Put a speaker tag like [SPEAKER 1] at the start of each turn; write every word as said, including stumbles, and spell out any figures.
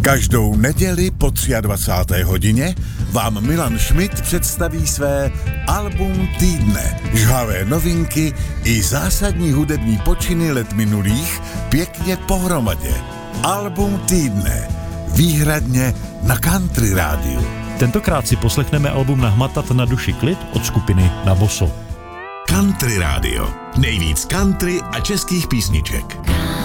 [SPEAKER 1] Každou neděli po dvacáté třetí hodině vám Milan Schmidt představí své album týdne, žhavé novinky i zásadní hudební počiny let minulých pěkně pohromadě. Album týdne, výhradně na Country rádiu.
[SPEAKER 2] Tentokrát si poslechneme album Nahmatat na duši klid od skupiny Na boso.
[SPEAKER 1] Country rádio, nejvíc country a českých písniček.